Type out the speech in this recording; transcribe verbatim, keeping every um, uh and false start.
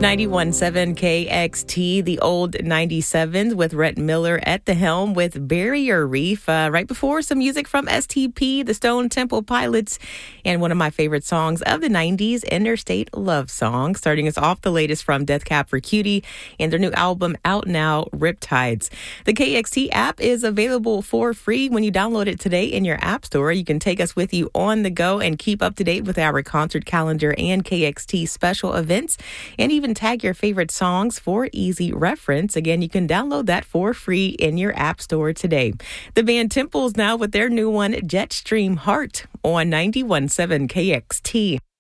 ninety-one point seven K X T, the old ninety-sevens with Rhett Miller at the helm with Barrier Reef. Uh, right before, some music from S T P, the Stone Temple Pilots, and one of my favorite songs of the nineties, Interstate Love Song. Starting us off, the latest from Death Cab for Cutie and their new album out now, Riptides. The K X T app is available for free when you download it today in your app store. You can take us with you on the go and keep up to date with our concert calendar and K X T special events, and even tag your favorite songs for easy reference. Again, you can download that for free in your app store today. The band Temples now with their new one, Jetstream Heart, on ninety-one point seven K X T.